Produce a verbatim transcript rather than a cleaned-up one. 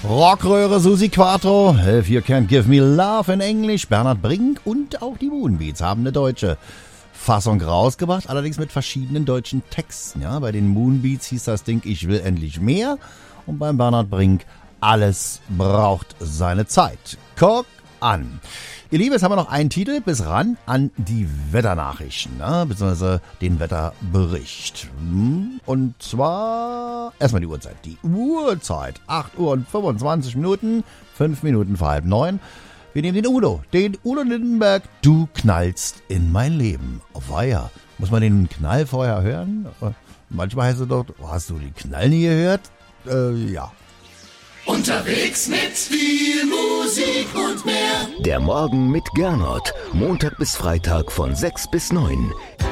Rockröhre Susi Quattro, If You Can't Give Me Love in Englisch, Bernhard Brink und auch die Moonbeats haben eine deutsche Fassung rausgebracht, allerdings mit verschiedenen deutschen Texten. Ja, bei den Moonbeats hieß das Ding Ich will endlich mehr und beim Bernhard Brink Alles braucht seine Zeit. Guck an. Ihr Lieben, jetzt haben wir noch einen Titel bis ran an die Wetternachrichten, ne? Beziehungsweise den Wetterbericht. Und zwar erstmal die Uhrzeit. Die Uhrzeit, acht Uhr und fünfundzwanzig Minuten, fünf Minuten vor halb neun. Wir nehmen den Udo, den Udo Lindenberg. Du knallst in mein Leben. Auf Weiher. Muss man den Knall vorher hören? Manchmal heißt es doch, hast du die Knall nie gehört? Äh, ja. Unterwegs mit viel Musik und mehr. Der Morgen mit Gernot. Montag bis Freitag von sechs bis neun.